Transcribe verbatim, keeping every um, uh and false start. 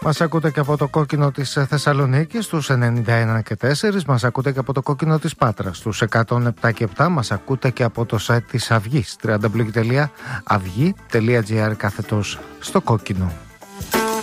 Μας ακούτε και από το κόκκινο της Θεσσαλονίκης στους ενενήντα ένα και τέσσερα. Μας ακούτε και από το κόκκινο της Πάτρας στους εκατόν επτά και επτά. Μας ακούτε και από το site της Αυγής double-u double-u double-u τελεία αυγή τελεία gr κάθετος στο κόκκινο.